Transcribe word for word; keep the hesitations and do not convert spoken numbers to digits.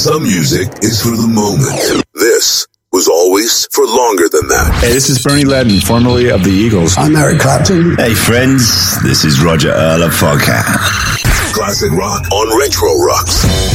Some music is for the moment. This was always for longer than that. Hey, this is Bernie Ledden, formerly of the Eagles. I'm Eric Clapton. Hey, friends, this is Roger Earl of Foghat. Classic rock on Retro Rocks.